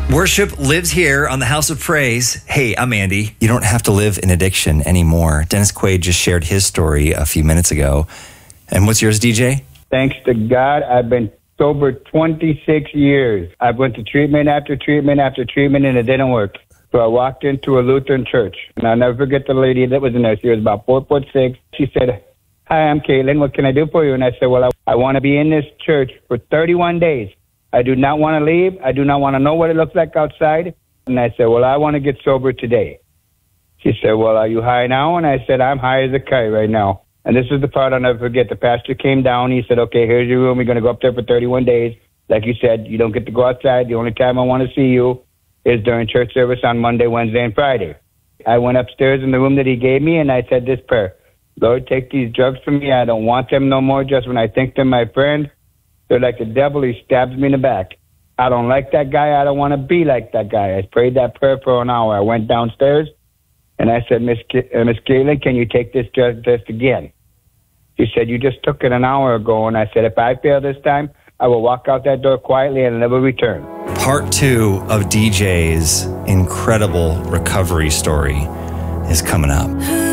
Worship lives here on the House of Praise. Hey, I'm Andy. You don't have to live in addiction anymore. Dennis Quaid just shared his story a few minutes ago. And what's yours, DJ? Thanks to God, I've been sober 26 years. I went to treatment after treatment after treatment, and it didn't work. So I walked into a Lutheran church, and I'll never forget the lady that was in there. She was about 4'6". She said, "Hi, I'm Caitlin. What can I do for you?" And I said, "Well, I want to be in this church for 31 days. I do not want to leave. I do not want to know what it looks like outside." And I said, "Well, I want to get sober today." She said, "Well, are you high now?" And I said, "I'm high as a kite right now." And this is the part I'll never forget. The pastor came down. He said, "Okay, here's your room. We're going to go up there for 31 days. Like you said, you don't get to go outside. The only time I want to see you is during church service on Monday, Wednesday, and Friday." I went upstairs in the room that he gave me, and I said this prayer: "Lord, take these drugs from me. I don't want them no more. Just when I think they're my friend, they're like the devil. He stabs me in the back. I don't like that guy. I don't want to be like that guy." I prayed that prayer for an hour. I went downstairs, and I said, Miss Caitlin, can you take this drug test again?" She said, "You just took it an hour ago." And I said, "If I fail this time, I will walk out that door quietly and never return." Part 2 of DJ's incredible recovery story is coming up.